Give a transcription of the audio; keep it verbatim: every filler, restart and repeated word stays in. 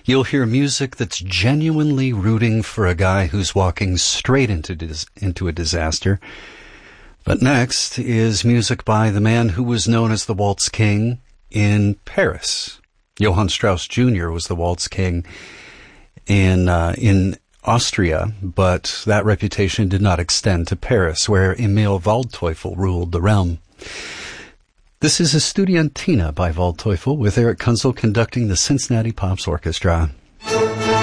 You'll hear music that's genuinely rooting for a guy who's walking straight into dis- into a disaster. But next is music by the man who was known as the Waltz King in Paris. Johann Strauss Junior was the Waltz King in uh, in Austria, but that reputation did not extend to Paris, where Emil Waldteufel ruled the realm. This is Estudiantina by Waldteufel, with Eric Kunzel conducting the Cincinnati Pops Orchestra.